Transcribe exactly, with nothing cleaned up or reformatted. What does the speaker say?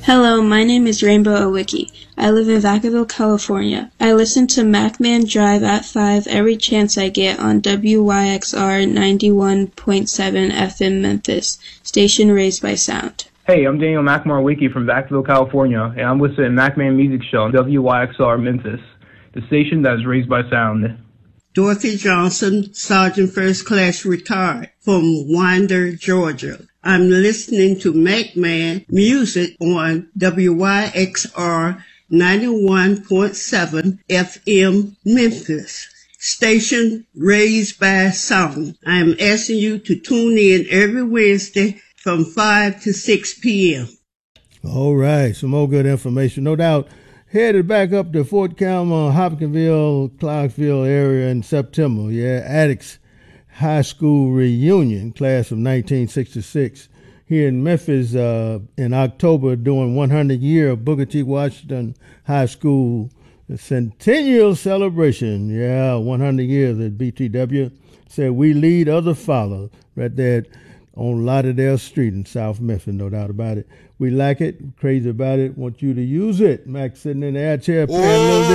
Hello, my name is Rainbow Owicki. I live in Vacaville, California. I listen to MacMan Drive at five every chance I get on W Y X R ninety-one point seven F M Memphis, station raised by sound. Hey, I'm Daniel McMar-Wiki from Vacaville, California, and I'm listening to MacMan Music Show on W Y X R Memphis, the station that is raised by sound. Dorothy Johnson, Sergeant First Class retired from Winder, Georgia. I'm listening to MacMan Music on W Y X R ninety-one point seven F M Memphis, station raised by sound. I am asking you to tune in every Wednesday from five to six p.m. All right, some more good information. No doubt, headed back up to Fort Campbell, Hopkinsville, Clarksville area in September. Yeah, Addicts High School reunion, class of nineteen sixty-six. Here in Memphis uh, in October, during one hundred year of Booker T. Washington High School centennial celebration. Yeah, one hundred years at B T W. Said we lead, others follow. Right there on Lauderdale Street in South Memphis, no doubt about it. We like it, crazy about it, want you to use it. Max sitting in the air chair playing a little bit.